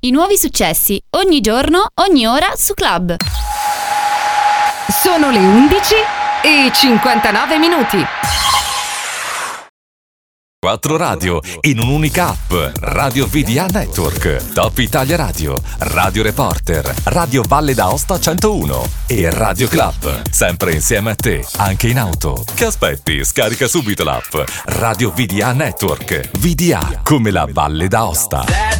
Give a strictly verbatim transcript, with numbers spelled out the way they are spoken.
I nuovi successi, ogni giorno, ogni ora su Club. Sono le undici e cinquantanove minuti. Quattro radio in un'unica app. Radio V D A Network, Top Italia Radio, Radio Reporter, Radio Valle d'Aosta centouno e Radio Club. Sempre insieme a te, anche in auto. Che aspetti? Scarica subito l'app. Radio V D A Network. V D A come la Valle d'Aosta.